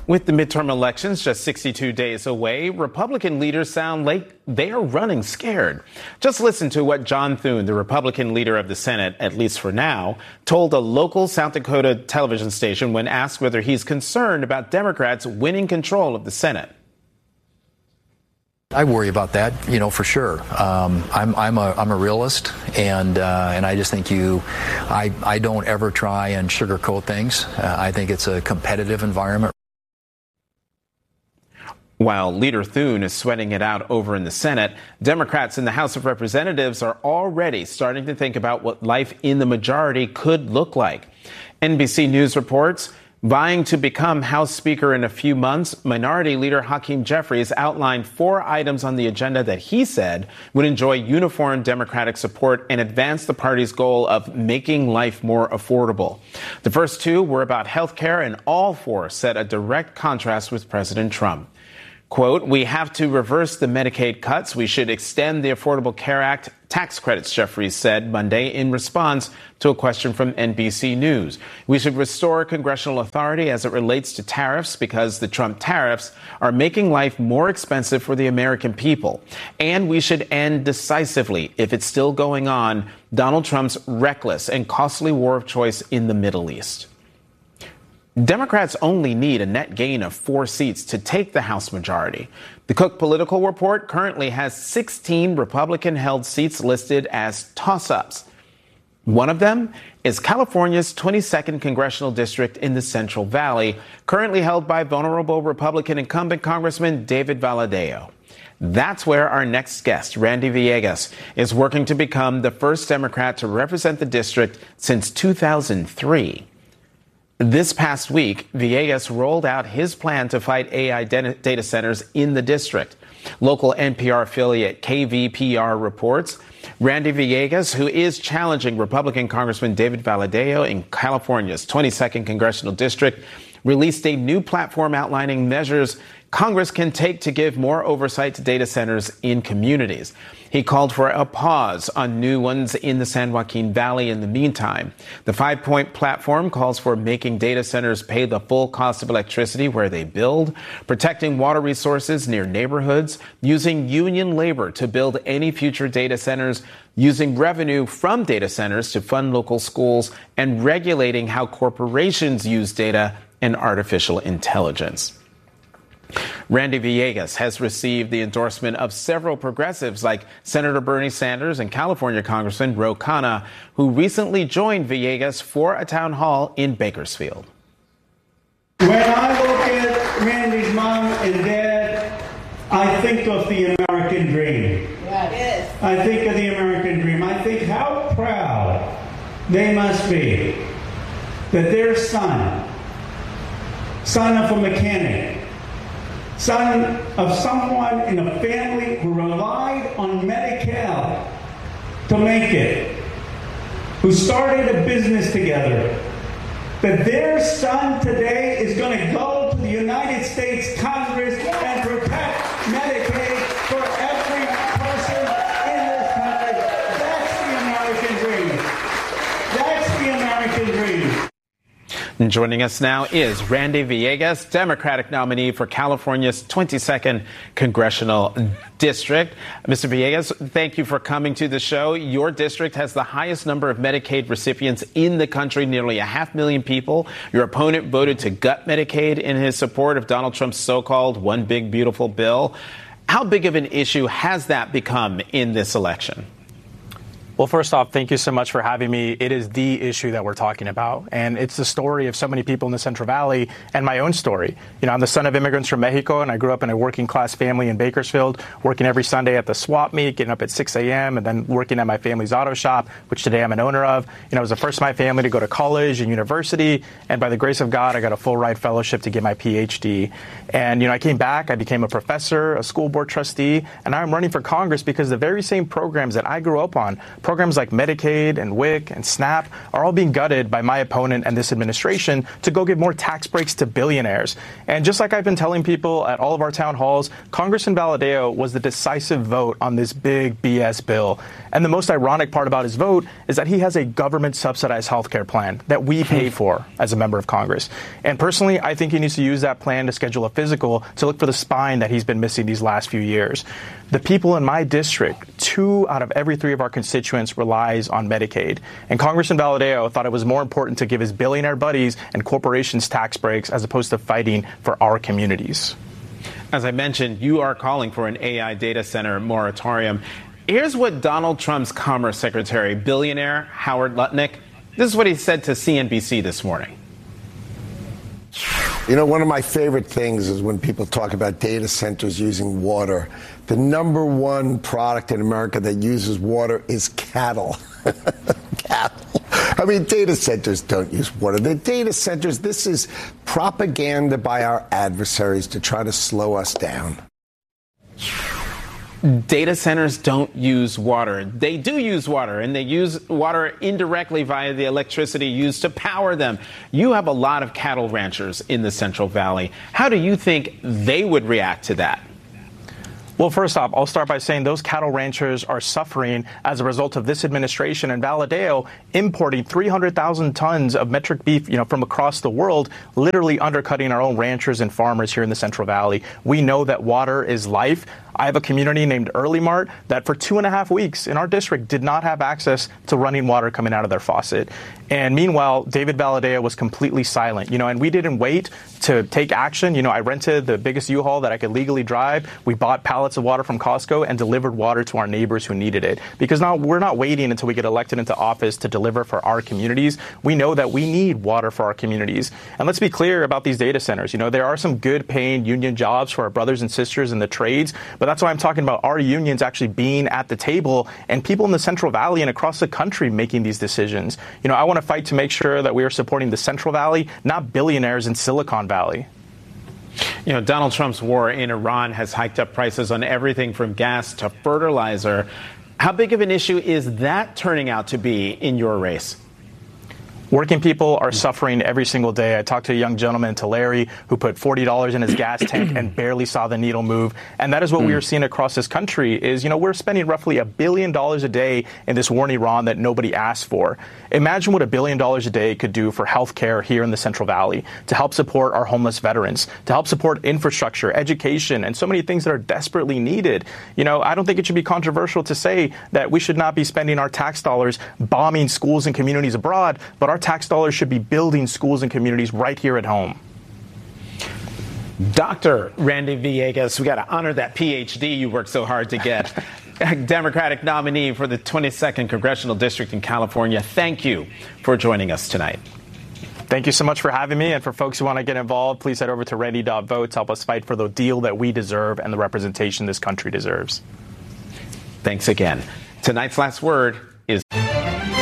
With the midterm elections just 62 days away, Republican leaders sound like they are running scared. Just listen to what John Thune, the Republican leader of the Senate, at least for now, told a local South Dakota television station when asked whether he's concerned about Democrats winning control of the Senate. I worry about that, for sure. I'm a realist, and I just think I don't ever try and sugarcoat things. I think it's a competitive environment. While Leader Thune is sweating it out over in the Senate, Democrats in the House of Representatives are already starting to think about what life in the majority could look like. NBC News reports, vying to become House Speaker in a few months, Minority Leader Hakeem Jeffries outlined 4 items on the agenda that he said would enjoy uniform Democratic support and advance the party's goal of making life more affordable. The first 2 were about health care, and all 4 set a direct contrast with President Trump. Quote, "We have to reverse the Medicaid cuts. We should extend the Affordable Care Act tax credits," Jeffries said Monday in response to a question from NBC News. "We should restore congressional authority as it relates to tariffs because the Trump tariffs are making life more expensive for the American people. And we should end decisively, if it's still going on, Donald Trump's reckless and costly war of choice in the Middle East." Democrats only need a net gain of 4 seats to take the House majority. The Cook Political Report currently has 16 Republican-held seats listed as toss-ups. One of them is California's 22nd congressional district in the Central Valley, currently held by vulnerable Republican incumbent Congressman David Valadao. That's where our next guest, Randy Villegas, is working to become the first Democrat to represent the district since 2003. This past week, Villegas rolled out his plan to fight AI data centers in the district. Local NPR affiliate KVPR reports Randy Villegas, who is challenging Republican Congressman David Valadao in California's 22nd congressional district, released a new platform outlining measures Congress can take to give more oversight to data centers in communities. He called for a pause on new ones in the San Joaquin Valley in the meantime. The 5-point platform calls for making data centers pay the full cost of electricity where they build, protecting water resources near neighborhoods, using union labor to build any future data centers, using revenue from data centers to fund local schools, and regulating how corporations use data and artificial intelligence. Randy Villegas has received the endorsement of several progressives like Senator Bernie Sanders and California Congressman Ro Khanna, who recently joined Villegas for a town hall in Bakersfield. When I look at Randy's mom and dad, I think of the American dream. Yes. I think of the American dream. I think how proud they must be that their son of a mechanic, son of someone in a family who relied on Medi-Cal to make it, who started a business together, that their son today is going to go to the United States Congress and protect Medicaid for every person in this country. That's the American dream. That's the American dream. And joining us now is Randy Villegas, Democratic nominee for California's 22nd congressional district. Mr. Villegas, thank you for coming to the show. Your district has the highest number of Medicaid recipients in the country, nearly 500,000 people. Your opponent voted to gut Medicaid in his support of Donald Trump's so-called One Big Beautiful Bill. How big of an issue has that become in this election? Well, first off, thank you so much for having me. It is the issue that we're talking about, and it's the story of so many people in the Central Valley and my own story. I'm the son of immigrants from Mexico, and I grew up in a working-class family in Bakersfield, working every Sunday at the swap meet, getting up at 6 a.m., and then working at my family's auto shop, which today I'm an owner of. I was the first in my family to go to college and university, and by the grace of God, I got a full-ride fellowship to get my Ph.D. And, I came back, I became a professor, a school board trustee, and now I'm running for Congress because the very same programs that I grew up on Programs like Medicaid and WIC and SNAP are all being gutted by my opponent and this administration to go give more tax breaks to billionaires. And just like I've been telling people at all of our town halls, Congressman Valadao was the decisive vote on this big BS bill. And the most ironic part about his vote is that he has a government-subsidized health care plan that we pay for as a member of Congress. And personally, I think he needs to use that plan to schedule a physical to look for the spine that he's been missing these last few years. The people in my district, 2 out of every 3 of our constituents relies on Medicaid. And Congressman Valadao thought it was more important to give his billionaire buddies and corporations tax breaks as opposed to fighting for our communities. As I mentioned, you are calling for an AI data center moratorium. Here's what Donald Trump's Commerce Secretary, billionaire Howard Lutnick, this is what he said to CNBC this morning. You know, one of my favorite things is when people talk about data centers using water. The number one product in America that uses water is cattle. Cattle. I mean, data centers don't use water. They're data centers. This is propaganda by our adversaries to try to slow us down. Data centers don't use water. They do use water, and they use water indirectly via the electricity used to power them. You have a lot of cattle ranchers in the Central Valley. How do you think they would react to that? Well, first off, I'll start by saying those cattle ranchers are suffering as a result of this administration and Valadao importing 300,000 tons of metric beef, from across the world, literally undercutting our own ranchers and farmers here in the Central Valley. We know that water is life. I have a community named Early Mart that for 2.5 weeks in our district did not have access to running water coming out of their faucet. And meanwhile, David Valadao was completely silent, and we didn't wait to take action. I rented the biggest U-Haul that I could legally drive. We bought pallets of water from Costco and delivered water to our neighbors who needed it. Because now we're not waiting until we get elected into office to deliver for our communities. We know that we need water for our communities. And let's be clear about these data centers. There are some good paying union jobs for our brothers and sisters in the trades, but that's why I'm talking about our unions actually being at the table and people in the Central Valley and across the country making these decisions. I want to fight to make sure that we are supporting the Central Valley, not billionaires in Silicon Valley. Donald Trump's war in Iran has hiked up prices on everything from gas to fertilizer. How big of an issue is that turning out to be in your race? Working people are suffering every single day. I talked to a young gentleman in Tulare who put $40 in his gas tank and barely saw the needle move. And that is what we are seeing across this country is, we're spending roughly $1 billion a day in this war in Iran that nobody asked for. Imagine what $1 billion a day could do for health care here in the Central Valley, to help support our homeless veterans, to help support infrastructure, education, and so many things that are desperately needed. I don't think it should be controversial to say that we should not be spending our tax dollars bombing schools and communities abroad, but our tax dollars should be building schools and communities right here at home. Dr. Randy Villegas, we got to honor that PhD you worked so hard to get. Democratic nominee for the 22nd Congressional District in California. Thank you for joining us tonight. Thank you so much for having me. And for folks who want to get involved, please head over to Ready.vote to help us fight for the deal that we deserve and the representation this country deserves. Thanks again. Tonight's last word